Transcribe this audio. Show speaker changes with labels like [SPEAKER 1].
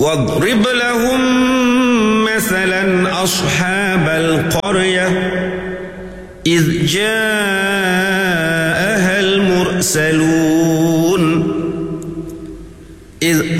[SPEAKER 1] واضرب لهم مثلا أصحاب القرية إذ جاءها المرسلون إذ